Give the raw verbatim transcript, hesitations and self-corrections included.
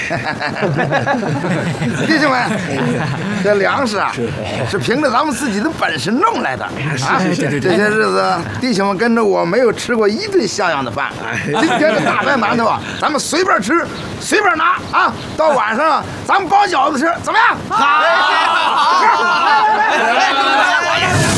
弟兄们，这粮食啊，是凭着咱们自己的本事弄来的啊！这些日子，弟兄们跟着我没有吃过一顿像样的饭。今天的大白馒头啊，咱们随便吃，随便拿啊！到晚上咱们包饺子吃，怎么样？好。